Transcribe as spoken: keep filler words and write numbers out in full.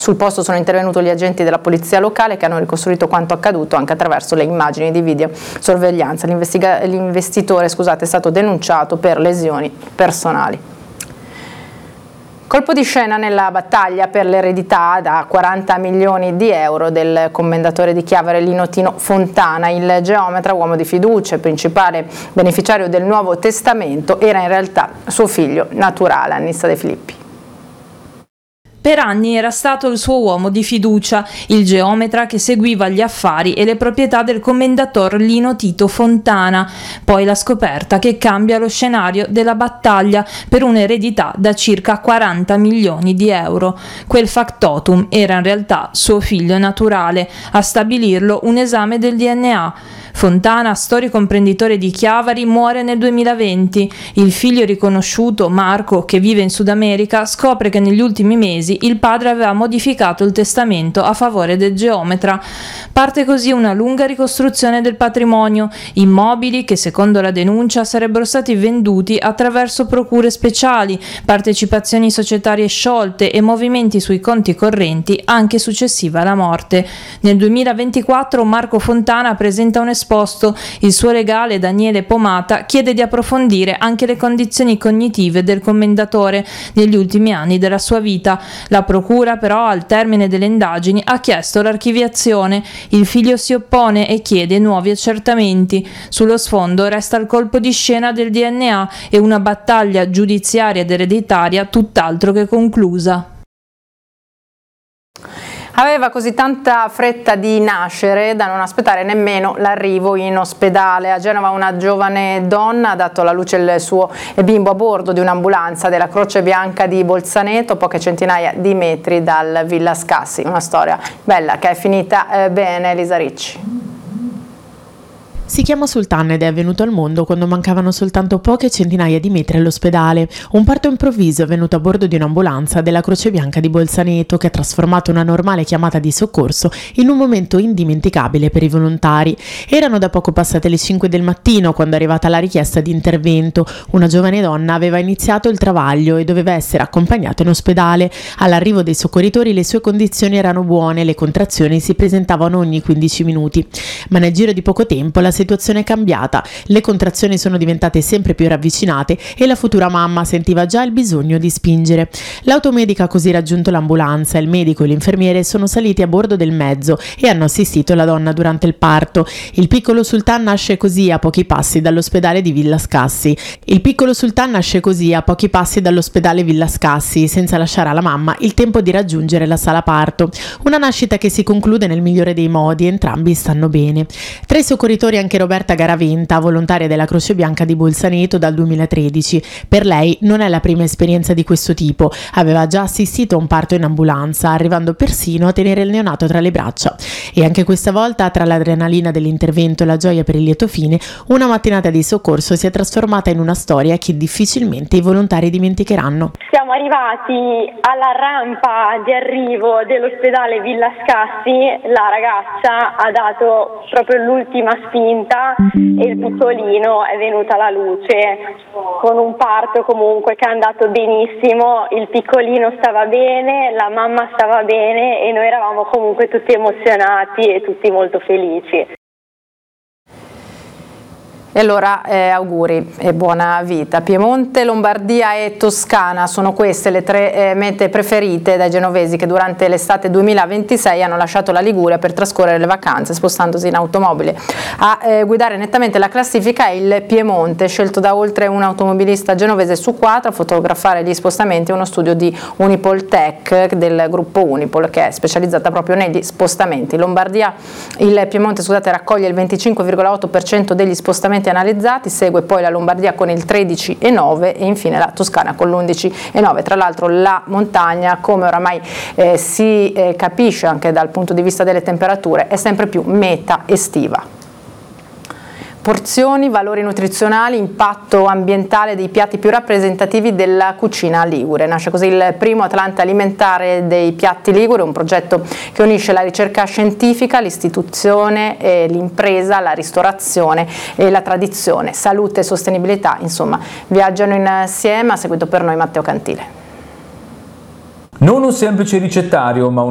Sul posto sono intervenuti gli agenti della polizia locale che hanno ricostruito quanto accaduto anche attraverso le immagini di videosorveglianza. L'investitore, scusate, è stato denunciato per lesioni personali. Colpo di scena nella battaglia per l'eredità da quaranta milioni di euro del commendatore di Chiavari Lino Tino Fontana. Il geometra, uomo di fiducia e principale beneficiario del Nuovo Testamento, era in realtà suo figlio naturale, Annissa De Filippi. Per anni era stato il suo uomo di fiducia, il geometra che seguiva gli affari e le proprietà del commendator Lino Tito Fontana. Poi la scoperta che cambia lo scenario della battaglia per un'eredità da circa quaranta milioni di euro. Quel factotum era in realtà suo figlio naturale, a stabilirlo un esame del D N A. Fontana, storico imprenditore di Chiavari, muore nel duemilaventi. Il figlio riconosciuto, Marco, che vive in Sud America, scopre che negli ultimi mesi il padre aveva modificato il testamento a favore del geometra. Parte così una lunga ricostruzione del patrimonio, immobili che secondo la denuncia sarebbero stati venduti attraverso procure speciali, partecipazioni societarie sciolte e movimenti sui conti correnti anche successiva alla morte. Nel duemilaventiquattro Marco Fontana presenta un esposto. Il suo legale Daniele Pomata chiede di approfondire anche le condizioni cognitive del commendatore negli ultimi anni della sua vita. La procura però al termine delle indagini ha chiesto l'archiviazione. Il figlio si oppone e chiede nuovi accertamenti. Sullo sfondo resta il colpo di scena del D N A e una battaglia giudiziaria ed ereditaria tutt'altro che conclusa. Aveva così tanta fretta di nascere da non aspettare nemmeno l'arrivo in ospedale. A Genova una giovane donna ha dato alla luce il suo bimbo a bordo di un'ambulanza della Croce Bianca di Bolzaneto, poche centinaia di metri dal Villa Scassi. Una storia bella che è finita eh, bene, Elisa Ricci. Si chiama Sultan ed è venuto al mondo quando mancavano soltanto poche centinaia di metri all'ospedale. Un parto improvviso è avvenuto a bordo di un'ambulanza della Croce Bianca di Bolzaneto che ha trasformato una normale chiamata di soccorso in un momento indimenticabile per i volontari. Erano da poco passate le cinque del mattino quando è arrivata la richiesta di intervento. Una giovane donna aveva iniziato il travaglio e doveva essere accompagnata in ospedale. All'arrivo dei soccorritori le sue condizioni erano buone, le contrazioni si presentavano ogni quindici minuti. Ma nel giro di poco tempo la situazione è cambiata, le contrazioni sono diventate sempre più ravvicinate e la futura mamma sentiva già il bisogno di spingere. L'automedica ha così raggiunto l'ambulanza, il medico e l'infermiere sono saliti a bordo del mezzo e hanno assistito la donna durante il parto. Il piccolo Sultan nasce così a pochi passi dall'ospedale di Villa Scassi. Il piccolo Sultan nasce così a pochi passi dall'ospedale Villa Scassi, senza lasciare alla mamma il tempo di raggiungere la sala parto. Una nascita che si conclude nel migliore dei modi, entrambi stanno bene. Tra i soccorritori anche Roberta Garaventa, volontaria della Croce Bianca di Bolzaneto dal duemilatredici. Per lei non è la prima esperienza di questo tipo, aveva già assistito a un parto in ambulanza, arrivando persino a tenere il neonato tra le braccia. E anche questa volta, tra l'adrenalina dell'intervento e la gioia per il lieto fine, una mattinata di soccorso si è trasformata in una storia che difficilmente i volontari dimenticheranno. Siamo arrivati alla rampa di arrivo dell'ospedale Villa Scassi, la ragazza ha dato proprio l'ultima spinta e il piccolino è venuto alla luce con un parto comunque che è andato benissimo, il piccolino stava bene, la mamma stava bene e noi eravamo comunque tutti emozionati e tutti molto felici. E allora eh, auguri e buona vita. Piemonte, Lombardia e Toscana sono queste le tre eh, mete preferite dai genovesi che durante l'estate duemilaventisei hanno lasciato la Liguria per trascorrere le vacanze spostandosi in automobile. A eh, guidare nettamente la classifica è il Piemonte, scelto da oltre un automobilista genovese su quattro a fotografare gli spostamenti, uno studio di Unipol Tech del gruppo Unipol che è specializzata proprio negli spostamenti. Lombardia, il Piemonte scusate, raccoglie il venticinque virgola otto per cento degli spostamenti analizzati, segue poi la Lombardia con il tredici virgola nove per cento e infine la Toscana con l'undici virgola nove per cento. Tra l'altro la montagna, come oramai eh, si eh, capisce anche dal punto di vista delle temperature, è sempre più meta estiva. Porzioni, valori nutrizionali, impatto ambientale dei piatti più rappresentativi della cucina ligure. Nasce così il primo Atlante alimentare dei piatti ligure, un progetto che unisce la ricerca scientifica, l'istituzione, eh, l'impresa, la ristorazione e la tradizione. Salute e sostenibilità, insomma, viaggiano insieme. Ha seguito per noi Matteo Cantile. Non un semplice ricettario, ma un